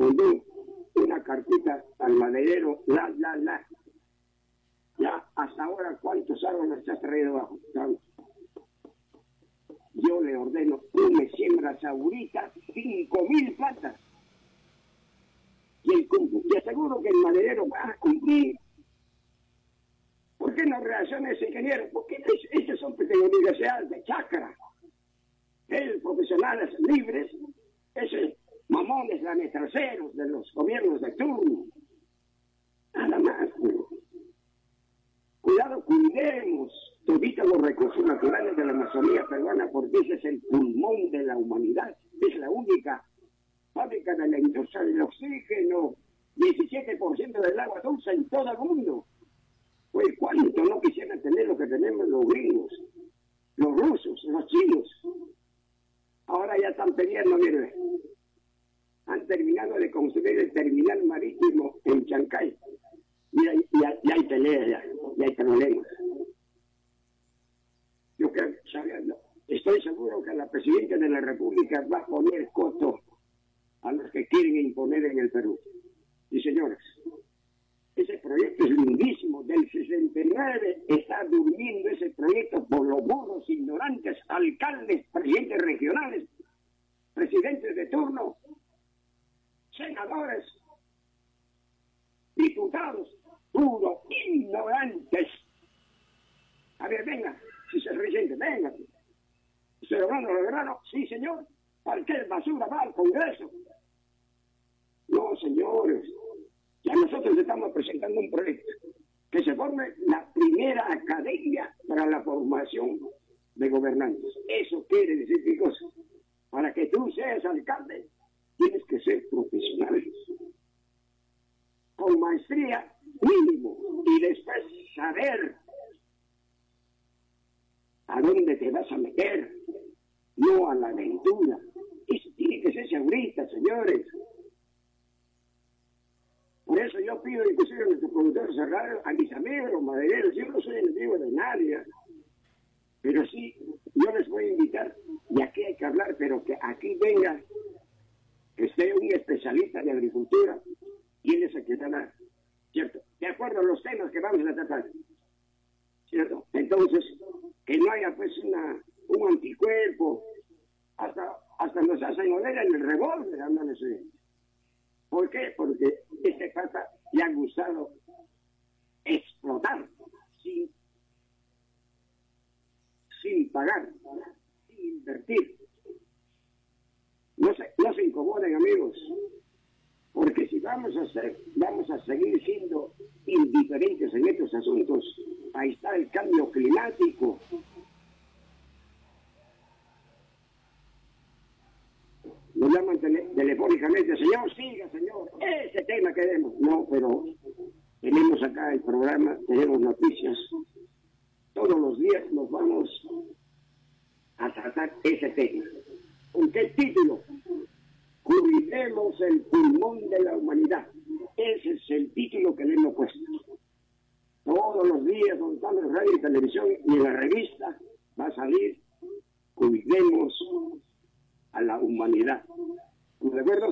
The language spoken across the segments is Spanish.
mandó una cartita al maderero, ya hasta ahora cuántos árboles te has traído abajo. Yo le ordeno, tú me siembras ahorita 5,000 plantas. Y aseguro que el maderero va a cumplir. ¿Por qué no reacciona ese ingeniero? Porque esas son pequeñas universidades de chacra. El profesionales libres, ese mamones lametraseros de los gobiernos de turno. Nada más. Cuidado, cuidemos toditos los recursos naturales de la Amazonía peruana, porque ese es el pulmón de la humanidad. Es la única fábrica de la industria del oxígeno, 17% del agua dulce en todo el mundo. Pues cuánto no quisieran tener lo que tenemos los gringos, los rusos, los chinos. Ahora ya están peleando, mire, han terminado de construir el terminal marítimo en Chancay. Mira, ya hay peleas, ya hay problemas. Yo creo, estoy seguro que la Presidenta de la República va a poner coto a los que quieren imponer en el Perú. Y señores, ese proyecto es lindísimo. Del 69 está durmiendo ese proyecto por los burros ignorantes, alcaldes, presidentes regionales, presidentes de turno, senadores, diputados, puros ignorantes. A ver, venga, si se resiente, venga. Celebrando el verano, sí señor, cualquier basura va al Congreso. No, señores, ya nosotros estamos presentando un proyecto que se forme la primera academia para la formación de gobernantes. Eso quiere decir, chicos, para que tú seas alcalde, tienes que ser profesional, con maestría mínimo, y después saber a dónde te vas a meter, no a la aventura. Eso tiene que ser ahorita, señores. Por eso yo pido inclusive a nuestros productores de radio, a mis amigos, los madereros, yo no soy enemigo de nadie, pero sí, yo les voy a invitar, y aquí hay que hablar, pero que aquí venga, que esté un especialista de agricultura, y él es el que dará, ¿cierto? De acuerdo a los temas que vamos a tratar, ¿cierto? Entonces, que no haya pues un anticuerpo, hasta nos hacen oler en el revólver, ándale, sí. ¿Por qué? Porque este pata le ha gustado explotar sin pagar, sin invertir. No se incomoden, amigos, porque si vamos a seguir siendo indiferentes en estos asuntos, ahí está el cambio climático. Nos llaman telefónicamente, señor, siga, señor, ese tema queremos. No, pero tenemos acá el programa, tenemos noticias. Todos los días nos vamos a tratar ese tema. ¿Con qué título? Cuidemos el pulmón de la humanidad. Ese es el título que le hemos puesto. Todos los días, donde estamos en radio y televisión y en la revista, va a salir Cuidemos a la humanidad. ¿De acuerdo?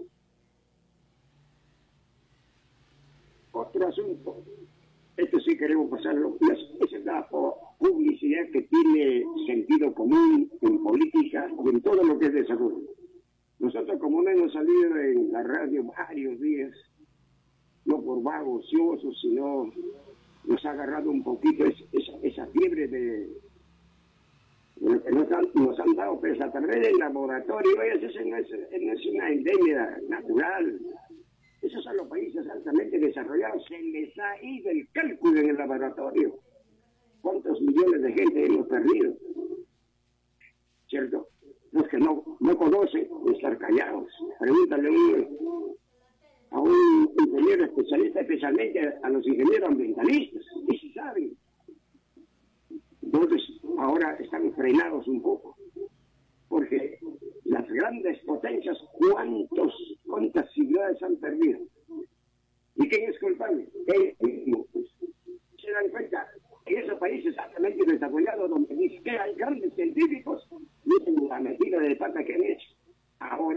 Otro asunto, esto sí queremos pasarlo, esa es la publicidad que tiene sentido común en política y en todo lo que es desarrollo. Nosotros, como no hemos salido en la radio varios días, no por vagos ociosos, sino nos ha agarrado un poquito esa fiebre de que nos han dado, pues a través del laboratorio. Eso no es una endemia natural. Esos son los países altamente desarrollados. Se les ha ido el cálculo en el laboratorio. ¿Cuántos millones de gente hemos perdido? ¿Cierto? Los que no conocen, estar callados. Pregúntale a un ingeniero especialista, especialmente a los ingenieros ambientalistas, que sí saben. Entonces, ahora están frenados un poco, porque las grandes potencias, ¿cuántas ciudades han perdido? ¿Y quién es culpable? Ellos mismos. Se dan cuenta que esos países altamente desarrollados, donde ni siquiera hay grandes científicos, dicen la metida de pata que han hecho. Ahora